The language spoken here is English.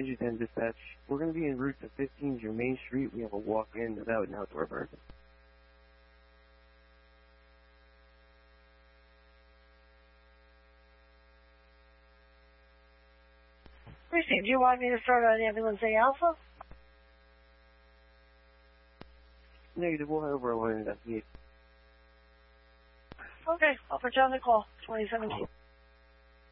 Digit and Dispatch. We're going to be en route to 15 Germain Street. We have a walk-in without an outdoor burn. Received. Do you want me to start on Ambulance A Alpha? Negative. We'll head over and investigate. Okay. I'll put you on the call. 2017.